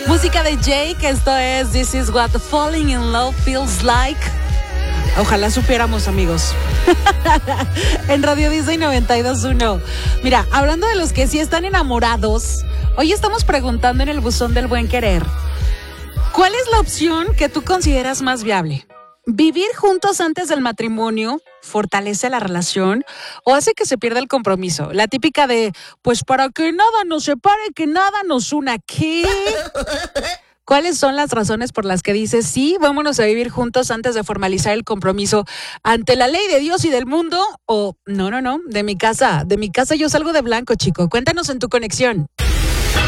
Música de Jake, esto es This is what falling in love feels like. Ojalá supiéramos, amigos. En Radio Disney 92.1. Mira, hablando de los que sí están enamorados, hoy estamos preguntando en el buzón del buen querer, ¿cuál es la opción que tú consideras más viable? ¿Vivir juntos antes del matrimonio fortalece la relación o hace que se pierda el compromiso? La típica de, pues para que nada nos separe, que nada nos una. ¿Qué? ¿Cuáles son las razones por las que dices, sí, vámonos a vivir juntos antes de formalizar el compromiso ante la ley de Dios y del mundo? O, no, de mi casa yo salgo de blanco, chico. Cuéntanos en tu conexión.